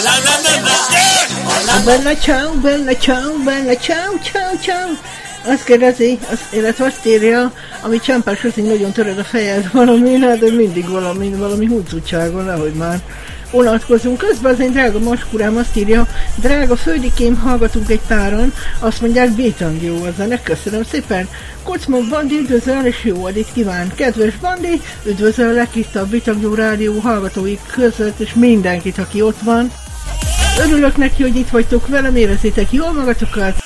Bella ciao, ciao. Azt kérdezi, illetve azt írja, ami Csámpás Röting nagyon töröd a fejed valamin, hát de mindig valami huncutságon, nehogy már unatkozunk. Közben az én drága maskurám azt írja, drága földikém, hallgatunk egy páron, azt mondják, bétang jó a zene, köszönöm szépen. Kocmok Bandi, üdvözöl és jó adit kíván. Kedves Bandi, üdvözöllek itt a Bétang Jó Rádió hallgatói között, és mindenkit, aki ott van. Örülök neki, hogy itt vagytok velem, érezzétek jól magatokat,